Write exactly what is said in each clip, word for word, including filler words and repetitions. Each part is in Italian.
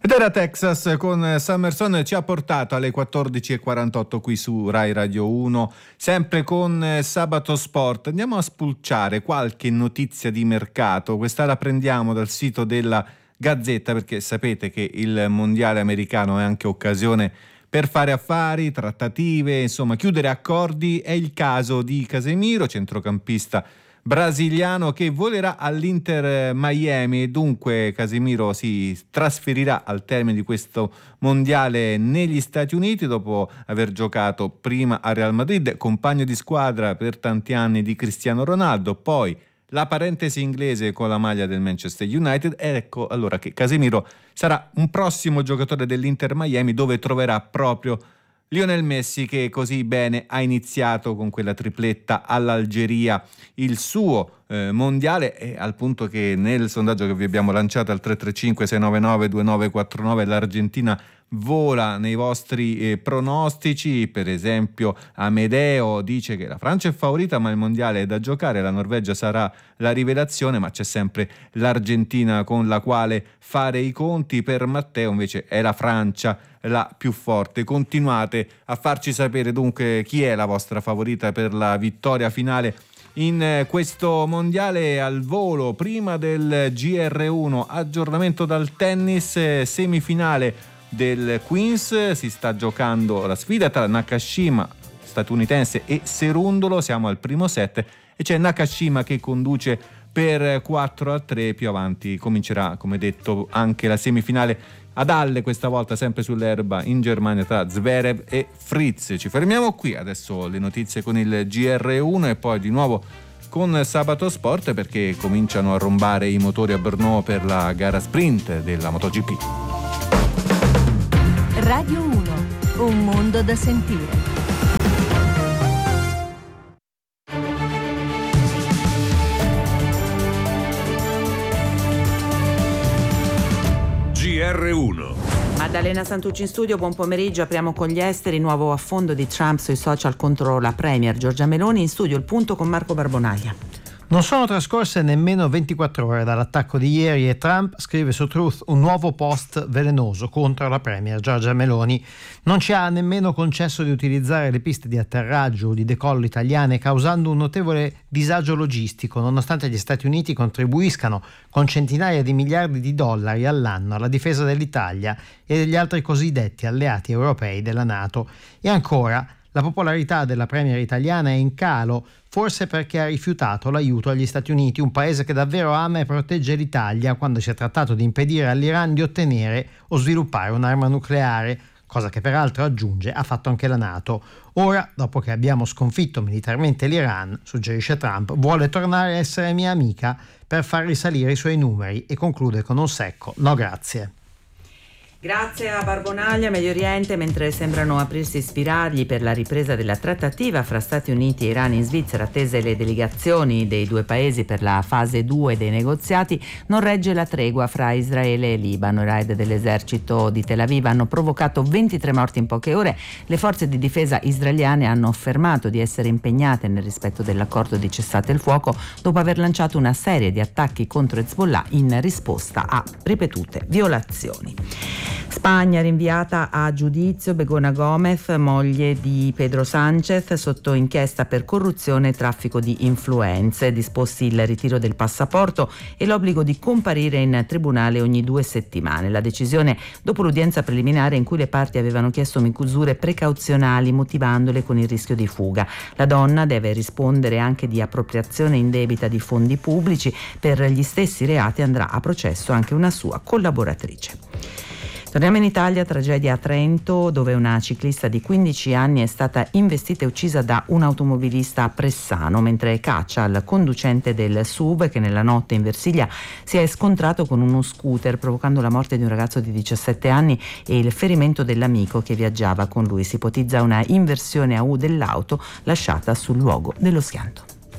Ed era Texas con Summerson, ci ha portato alle quattordici e quarantotto qui su Rai Radio uno, sempre con Sabato Sport. Andiamo a spulciare qualche notizia di mercato. Questa la prendiamo dal sito della Gazzetta, perché sapete che il mondiale americano è anche occasione per fare affari, trattative, insomma chiudere accordi. È il caso di Casemiro, centrocampista brasiliano che volerà all'Inter Miami, e dunque Casemiro si trasferirà al termine di questo mondiale negli Stati Uniti dopo aver giocato prima a Real Madrid, compagno di squadra per tanti anni di Cristiano Ronaldo, poi la parentesi inglese con la maglia del Manchester United. Ecco allora che Casemiro sarà un prossimo giocatore dell'Inter Miami, dove troverà proprio Lionel Messi, che così bene ha iniziato con quella tripletta all'Algeria il suo eh, mondiale, e al punto che nel sondaggio che vi abbiamo lanciato al tre tre cinque sei nove nove due nove quattro nove l'Argentina vola nei vostri eh, pronostici. Per esempio Amedeo dice che la Francia è favorita ma il mondiale è da giocare, la Norvegia sarà la rivelazione, ma c'è sempre l'Argentina con la quale fare i conti. Per Matteo invece è la Francia la più forte. Continuate a farci sapere dunque chi è la vostra favorita per la vittoria finale in questo mondiale. Al volo prima del G R uno, aggiornamento dal tennis, semifinale del Queens, si sta giocando la sfida tra Nakashima statunitense e Cerundolo, siamo al primo set e c'è Nakashima che conduce per quattro a tre, più avanti comincerà come detto anche la semifinale ad Halle, questa volta sempre sull'erba in Germania, tra Zverev e Fritz. Ci fermiamo qui, adesso le notizie con il G R uno e poi di nuovo con Sabato Sport, perché cominciano a rombare i motori a Brno per la gara sprint della MotoGP. Radio uno, un mondo da sentire. G R uno. Maddalena Santucci in studio, buon pomeriggio. Apriamo con gli esteri, nuovo affondo di Trump sui social contro la Premier Giorgia Meloni. In studio il punto con Marco Barbonaglia. Non sono trascorse nemmeno ventiquattro ore dall'attacco di ieri e Trump scrive su Truth un nuovo post velenoso contro la Premier Giorgia Meloni. Non ci ha nemmeno concesso di utilizzare le piste di atterraggio o di decollo italiane, causando un notevole disagio logistico, nonostante gli Stati Uniti contribuiscano con centinaia di miliardi di dollari all'anno alla difesa dell'Italia e degli altri cosiddetti alleati europei della NATO. E ancora, la popolarità della Premier italiana è in calo, forse perché ha rifiutato l'aiuto agli Stati Uniti, un paese che davvero ama e protegge l'Italia quando si è trattato di impedire all'Iran di ottenere o sviluppare un'arma nucleare, cosa che peraltro, aggiunge, ha fatto anche la NATO. Ora, dopo che abbiamo sconfitto militarmente l'Iran, suggerisce Trump, vuole tornare a essere mia amica per far risalire i suoi numeri, e conclude con un secco no grazie. Grazie a Barbonaglia. Medio Oriente, mentre sembrano aprirsi spiragli per la ripresa della trattativa fra Stati Uniti e Iran in Svizzera, attese le delegazioni dei due paesi per la fase due dei negoziati, non regge la tregua fra Israele e Libano. I raid dell'esercito di Tel Aviv hanno provocato ventitré morti in poche ore. Le forze di difesa israeliane hanno affermato di essere impegnate nel rispetto dell'accordo di cessate il fuoco dopo aver lanciato una serie di attacchi contro Hezbollah in risposta a ripetute violazioni. Spagna, rinviata a giudizio Begona Gomez, moglie di Pedro Sánchez, sotto inchiesta per corruzione e traffico di influenze. Disposti il ritiro del passaporto e l'obbligo di comparire in tribunale ogni due settimane. La decisione dopo l'udienza preliminare in cui le parti avevano chiesto misure precauzionali motivandole con il rischio di fuga. La donna deve rispondere anche di appropriazione indebita di fondi pubblici. Per gli stessi reati andrà a processo anche una sua collaboratrice. Torniamo in Italia, tragedia a Trento, dove una ciclista di quindici anni è stata investita e uccisa da un automobilista a Pressano, mentre caccia al conducente del S U V che nella notte in Versilia si è scontrato con uno scooter, provocando la morte di un ragazzo di diciassette anni e il ferimento dell'amico che viaggiava con lui. Si ipotizza una inversione a U dell'auto lasciata sul luogo dello schianto.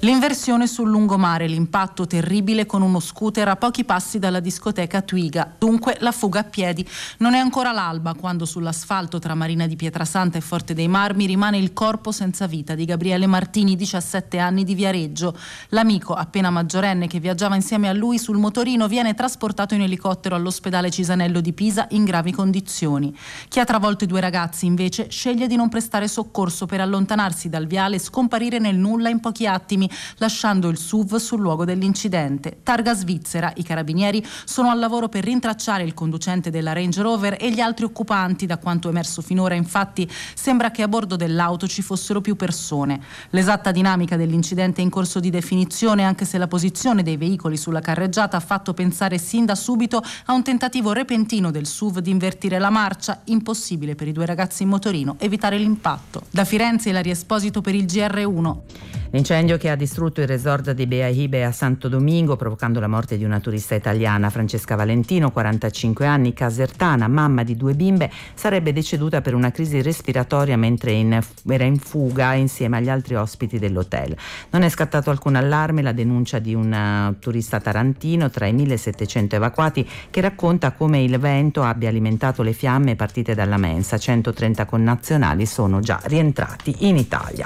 L'inversione sul lungomare, l'impatto terribile con uno scooter a pochi passi dalla discoteca Twiga, dunque la fuga a piedi. Non è ancora l'alba quando sull'asfalto tra Marina di Pietrasanta e Forte dei Marmi rimane il corpo senza vita di Gabriele Martini, diciassette anni, di Viareggio. L'amico, appena maggiorenne, che viaggiava insieme a lui sul motorino, viene trasportato in elicottero all'ospedale Cisanello di Pisa in gravi condizioni. Chi ha travolto i due ragazzi, invece, sceglie di non prestare soccorso per allontanarsi dal viale e scomparire nel nulla in pochi attimi, lasciando il S U V sul luogo dell'incidente. Targa svizzera, i carabinieri sono al lavoro per rintracciare il conducente della Range Rover e gli altri occupanti. Da quanto emerso finora, infatti, sembra che a bordo dell'auto ci fossero più persone. L'esatta dinamica dell'incidente è in corso di definizione, anche se la posizione dei veicoli sulla carreggiata ha fatto pensare sin da subito a un tentativo repentino del S U V di invertire la marcia. Impossibile per i due ragazzi in motorino evitare l'impatto. Da Firenze, Ilaria Esposito per il G R uno. L'incendio che ha distrutto il resort di Beahibe a Santo Domingo, provocando la morte di una turista italiana. Francesca Valentino, quarantacinque anni, casertana, mamma di due bimbe, sarebbe deceduta per una crisi respiratoria mentre in, era in fuga insieme agli altri ospiti dell'hotel. Non è scattato alcun allarme la denuncia di un uh, turista tarantino tra i millesettecento evacuati, che racconta come il vento abbia alimentato le fiamme partite dalla mensa. centotrenta connazionali sono già rientrati in Italia.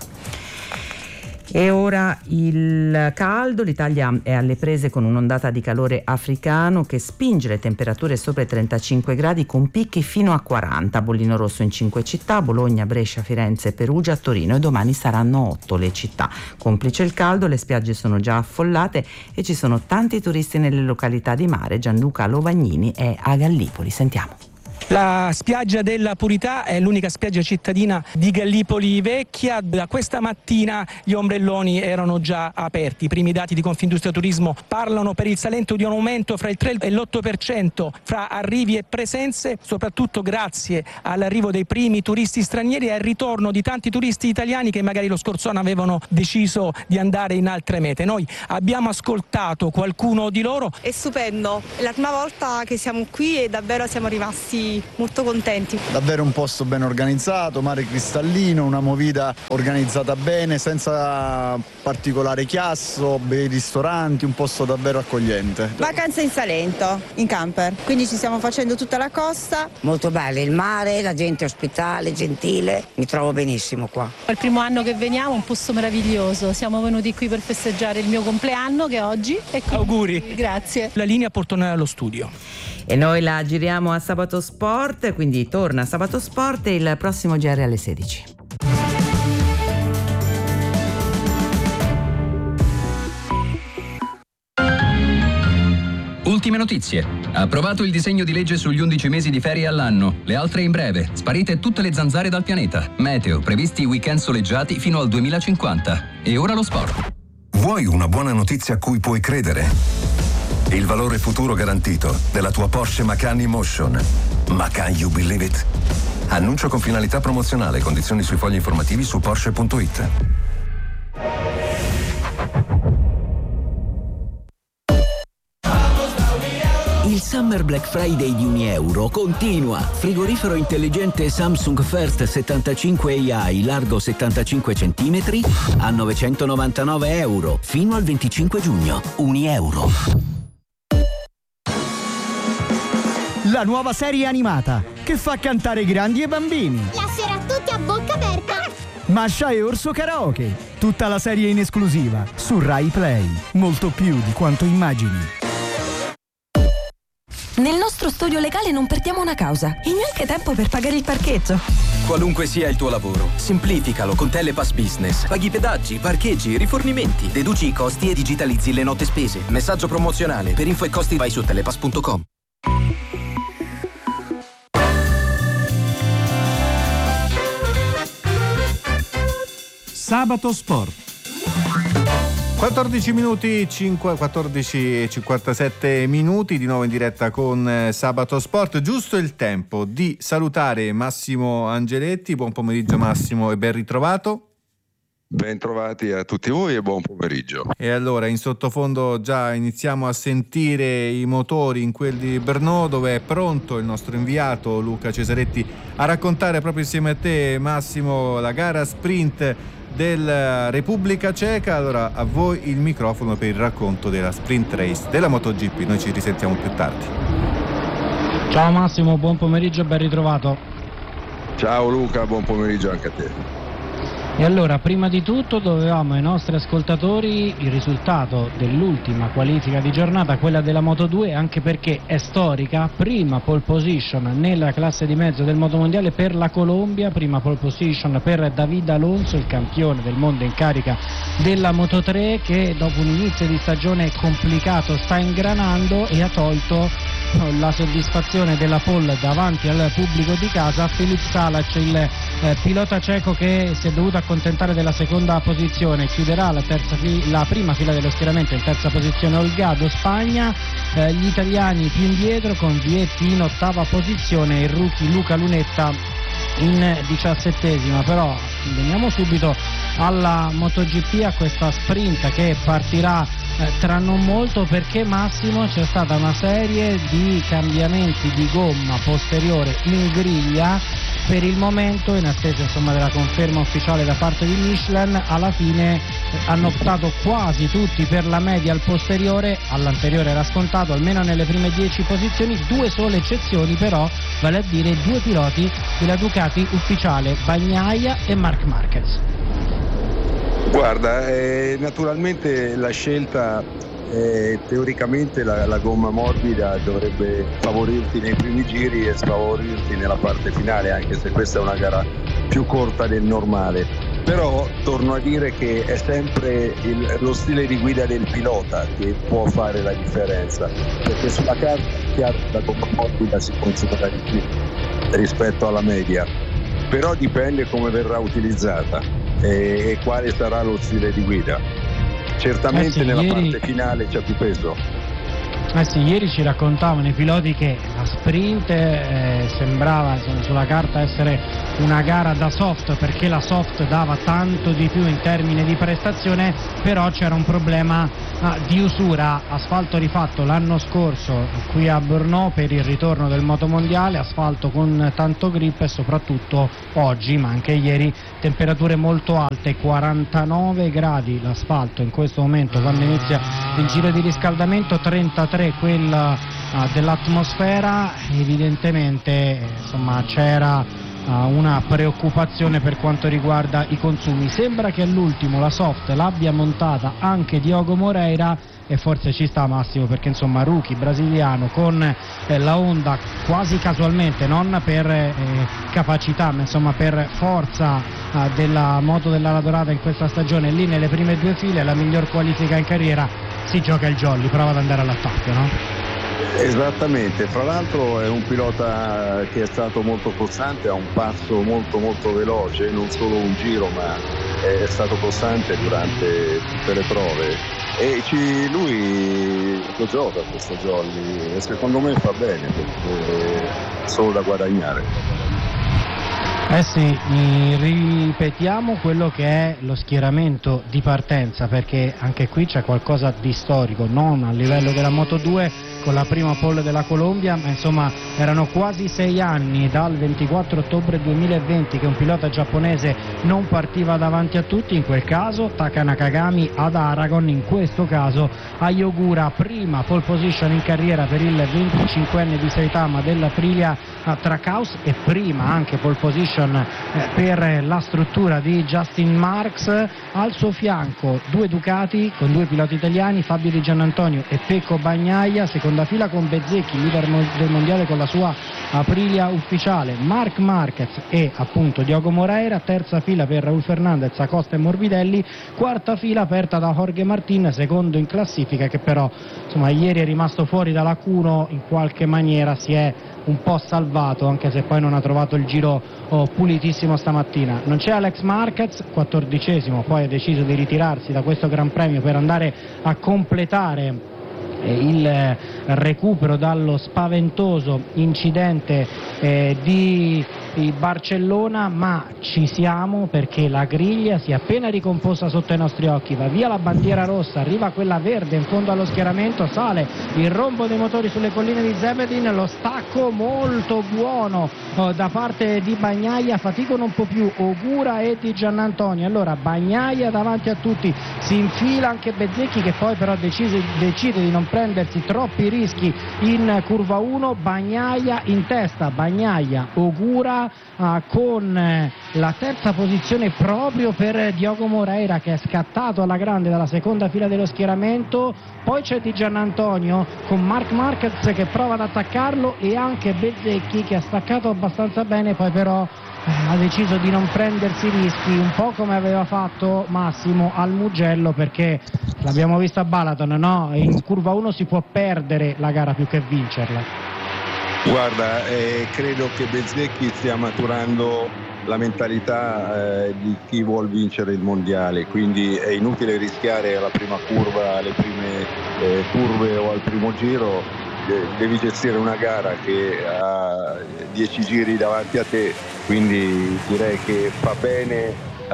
E ora il caldo. L'Italia è alle prese con un'ondata di calore africano che spinge le temperature sopra i trentacinque gradi, con picchi fino a quaranta. Bollino rosso in cinque città: Bologna, Brescia, Firenze, Perugia, Torino, e domani saranno otto le città. Complice il caldo, le spiagge sono già affollate e ci sono tanti turisti nelle località di mare. Gianluca Lovagnini è a Gallipoli, sentiamo. La spiaggia della Purità è l'unica spiaggia cittadina di Gallipoli Vecchia. Da questa mattina gli ombrelloni erano già aperti. I primi dati di Confindustria Turismo parlano per il Salento di un aumento fra il tre e l'otto per cento fra arrivi e presenze, soprattutto grazie all'arrivo dei primi turisti stranieri e al ritorno di tanti turisti italiani che magari lo scorso anno avevano deciso di andare in altre mete. Noi abbiamo ascoltato qualcuno di loro. È stupendo, è la prima volta che siamo qui e davvero siamo rimasti molto contenti. Davvero un posto ben organizzato, mare cristallino, una movida organizzata bene, senza particolare chiasso, bei ristoranti, un posto davvero accogliente. Vacanza in Salento, in camper, quindi ci stiamo facendo tutta la costa. Molto bello, il mare, la gente ospitale, gentile, mi trovo benissimo qua. È il primo anno che veniamo, un posto meraviglioso, siamo venuti qui per festeggiare il mio compleanno, che è oggi. E auguri. Grazie. La linea può tornare allo studio. E noi la giriamo a Sabato Sport, quindi torna Sabato Sport e il prossimo G R alle sedici. Ultime notizie. Approvato il disegno di legge sugli undici mesi di ferie all'anno. Le altre in breve. Sparite tutte le zanzare dal pianeta. Meteo. Previsti weekend soleggiati fino al duemilacinquanta. E ora lo sport. Vuoi una buona notizia a cui puoi credere? Il valore futuro garantito della tua Porsche Macan E-Motion. Macan, you believe it? Annuncio con finalità promozionale. Condizioni sui fogli informativi su Porsche punto it. Il Summer Black Friday di Unieuro continua. Frigorifero intelligente Samsung First settantacinque A I largo settantacinque centimetri a novecentonovantanove euro fino al venticinque giugno. Unieuro. La nuova serie animata che fa cantare grandi e bambini. La sera tutti a bocca aperta. Masha e Orso Karaoke. Tutta la serie in esclusiva su Rai Play. Molto più di quanto immagini. Nel nostro studio legale non perdiamo una causa e neanche tempo per pagare il parcheggio. Qualunque sia il tuo lavoro, semplificalo con Telepass Business. Paghi pedaggi, parcheggi, rifornimenti, deduci i costi e digitalizzi le note spese. Messaggio promozionale. Per info e costi vai su telepass punto com. Sabato Sport. quattordici minuti, quattordici e cinquantasette minuti, di nuovo in diretta con Sabato Sport. Giusto il tempo di salutare Massimo Angeletti. Buon pomeriggio Massimo e ben ritrovato. Ben trovati a tutti voi e buon pomeriggio. E allora in sottofondo già iniziamo a sentire i motori in quel di Brno, dove è pronto il nostro inviato Luca Cesaretti a raccontare proprio insieme a te Massimo la gara sprint della Repubblica Ceca. Allora a voi il microfono per il racconto della sprint race della MotoGP. Noi ci risentiamo più tardi. Ciao Massimo, buon pomeriggio e ben ritrovato. Ciao Luca, buon pomeriggio anche a te. E allora, prima di tutto dovevamo ai nostri ascoltatori il risultato dell'ultima qualifica di giornata, quella della Moto due, anche perché è storica, prima pole position nella classe di mezzo del motomondiale per la Colombia, prima pole position per David Alonso, il campione del mondo in carica della Moto tre, che dopo un inizio di stagione complicato sta ingranando e ha tolto la soddisfazione della pole davanti al pubblico di casa a Filip Salac, il eh, pilota ceco che si è dovuto accontentare della seconda posizione. Chiuderà la, terza fi- la prima fila dello schieramento in terza posizione Olgado Spagna, eh, gli italiani più indietro con Vietti in ottava posizione e il rookie Luca Lunetta in diciassettesima. Però veniamo subito alla MotoGP, a questa sprint che partirà eh, tra non molto, perché Massimo c'è stata una serie di cambiamenti di gomma posteriore in griglia. Per il momento, in attesa insomma della conferma ufficiale da parte di Michelin, alla fine eh, hanno optato quasi tutti per la media al posteriore, all'anteriore era scontato almeno nelle prime dieci posizioni, due sole eccezioni però, vale a dire due piloti della Ducati ufficiale, Bagnaia e Marc Marquez. Guarda, eh, naturalmente la scelta, eh, teoricamente la, la gomma morbida dovrebbe favorirti nei primi giri e sfavorirti nella parte finale, anche se questa è una gara più corta del normale. Però torno a dire che è sempre il, lo stile di guida del pilota che può fare la differenza, perché sulla carta è chiaro che la gomma morbida si considera di più rispetto alla media, però dipende come verrà utilizzata e quale sarà lo stile di guida. Certamente eh sì, nella ieri... parte finale c'è più peso. Eh sì, ieri ci raccontavano i piloti che la sprint eh, sembrava insomma, sulla carta essere una gara da soft, perché la soft dava tanto di più in termini di prestazione, però c'era un problema ah, di usura. Asfalto rifatto l'anno scorso qui a Brno per il ritorno del motomondiale, asfalto con tanto grip e soprattutto oggi, ma anche ieri, temperature molto alte, quarantanove gradi l'asfalto in questo momento quando inizia il giro di riscaldamento, trentatré quella uh, dell'atmosfera. Evidentemente insomma c'era uh, una preoccupazione per quanto riguarda i consumi. Sembra che all'ultimo la soft l'abbia montata anche Diogo Moreira e forse ci sta Massimo, perché insomma rookie brasiliano con eh, la Honda quasi casualmente, non per eh, capacità ma insomma per forza eh, della moto dell'ala dorata in questa stagione, lì nelle prime due file, la miglior qualifica in carriera, si gioca il jolly, prova ad andare all'attacco, no? Esattamente, fra l'altro è un pilota che è stato molto costante, ha un passo molto molto veloce, non solo un giro ma è stato costante durante tutte le prove e ci, lui lo gioca questo jolly e secondo me fa bene perché è solo da guadagnare. Eh sì, ripetiamo quello che è lo schieramento di partenza, perché anche qui c'è qualcosa di storico, non a livello della Moto due con la prima pole della Colombia, ma insomma erano quasi sei anni dal ventiquattro ottobre duemilaventi che un pilota giapponese non partiva davanti a tutti, in quel caso Taka Nakagami ad Aragon, in questo caso Ayogura, prima pole position in carriera per il venticinquenne di Saitama dell'Aprilia Trackhouse e prima anche pole position eh, per la struttura di Justin Marks. Al suo fianco due Ducati con due piloti italiani, Fabio Di Giannantonio e Pecco Bagnaia, seconda fila con Bezzecchi, leader del mondiale con la sua Aprilia ufficiale, Marc Marquez e appunto Diogo Moreira, terza fila per Raul Fernandez, Acosta e Morbidelli, quarta fila aperta da Jorge Martin, secondo in classifica, che però insomma ieri è rimasto fuori dall'A Q uno, in qualche maniera si è un po' salvato, anche se poi non ha trovato il giro oh, pulitissimo stamattina. Non c'è Alex Marquez, quattordicesimo, poi ha deciso di ritirarsi da questo Gran Premio per andare a completare il recupero dallo spaventoso incidente eh, di il Barcellona, ma ci siamo perché la griglia si è appena ricomposta sotto i nostri occhi, va via la bandiera rossa, arriva quella verde in fondo allo schieramento, sale il rombo dei motori sulle colline di Zebedin, lo stacco molto buono oh, da parte di Bagnaia, faticano un po' più Ogura e Di Giannantonio, allora Bagnaia davanti a tutti, si infila anche Bezzecchi che poi però decise, decide di non prendersi troppi rischi in curva uno, Bagnaia in testa, Bagnaia, Ogura Uh, con eh, la terza posizione proprio per Diogo Moreira che è scattato alla grande dalla seconda fila dello schieramento, poi c'è Di Giannantonio con Marc Marquez che prova ad attaccarlo e anche Bezzecchi che ha staccato abbastanza bene, poi però eh, ha deciso di non prendersi rischi, un po' come aveva fatto Massimo al Mugello, perché l'abbiamo visto a Balaton, no? In curva uno si può perdere la gara più che vincerla. Guarda, eh, credo che Bezzecchi stia maturando la mentalità eh, di chi vuol vincere il mondiale, quindi è inutile rischiare alla prima curva, alle prime eh, curve o al primo giro, eh, devi gestire una gara che ha dieci giri davanti a te, quindi direi che fa bene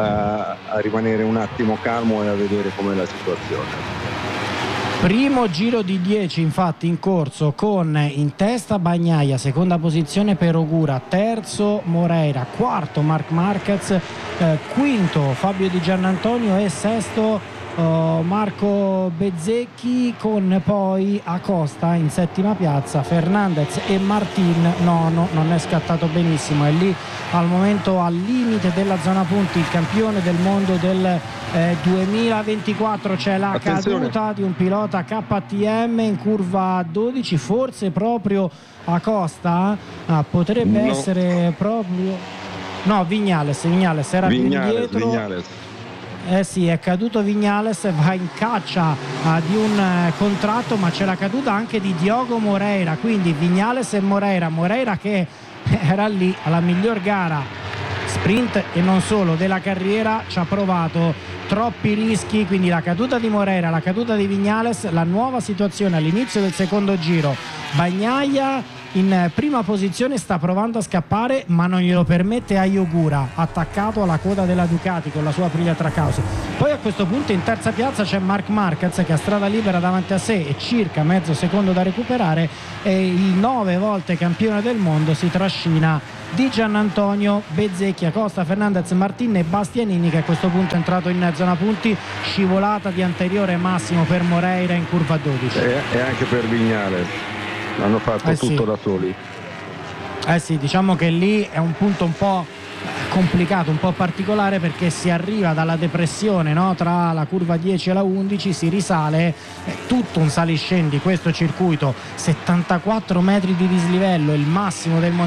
a, a rimanere un attimo calmo e a vedere com'è la situazione. Primo giro di dieci infatti in corso, con in testa Bagnaia, seconda posizione per Ogura, terzo Moreira, quarto Marc Marquez, eh, quinto Fabio Di Giannantonio e sesto Uh, Marco Bezzecchi, con poi Acosta in settima piazza, Fernandez e Martin nono, non è scattato benissimo, è lì al momento al limite della zona punti il campione del mondo del eh, duemilaventiquattro. C'è la Attenzione. caduta di un pilota K T M in curva dodici, forse proprio Acosta, ah, potrebbe no. essere proprio no Vignales, Vignales era Vignales, più indietro Vignales. Eh sì, è caduto Vignales, va in caccia uh, di un uh, contratto, ma c'è la caduta anche di Diogo Moreira, quindi Vignales e Moreira, Moreira che era lì alla miglior gara sprint e non solo della carriera, ci ha provato troppi rischi, quindi la caduta di Moreira, la caduta di Vignales, la nuova situazione all'inizio del secondo giro, Bagnaia in prima posizione sta provando a scappare ma non glielo permette Ogura, attaccato alla coda della Ducati con la sua Aprilia Trackhouse. Poi a questo punto in terza piazza c'è Marc Marquez che ha strada libera davanti a sé e circa mezzo secondo da recuperare, e il nove volte campione del mondo si trascina Di Giannantonio, Bezzecchi, Acosta, Fernandez, Martin e Bastianini, che a questo punto è entrato in zona punti, scivolata di anteriore Massimo per Moreira in curva dodici e, e anche per Vignales. L'hanno fatto eh tutto sì. da soli. Eh sì, diciamo che lì è un punto un po' complicato, un po' particolare, perché si arriva dalla depressione, no? Tra la curva dieci e la undici, si risale, è tutto un saliscendi questo circuito, settantaquattro metri di dislivello, il massimo del